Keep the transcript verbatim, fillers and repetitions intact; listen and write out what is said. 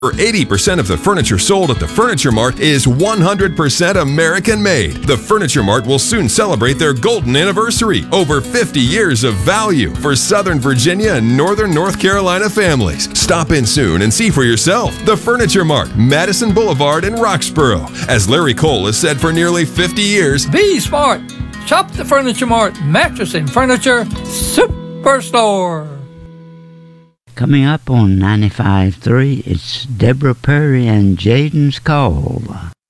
eighty percent of the furniture sold at the Furniture Mart is one hundred percent American-made. The Furniture Mart will soon celebrate their golden anniversary. Over fifty years of value for Southern Virginia and Northern North Carolina families. Stop in soon and see for yourself. The Furniture Mart, Madison Boulevard in Roxborough. As Larry Cole has said for nearly fifty years, Be smart. Shop the Furniture Mart, Mattress and Furniture Superstore. Coming up on ninety-five point three, it's Deborah Perry and Jaden's Call.